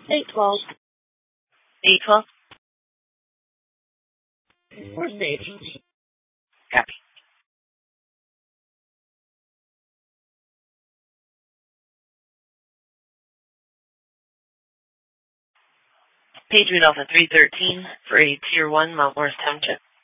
812. 812? Where's the agency? Copy. Page Rudolph at 313 for a Tier 1 Mount Morris Township.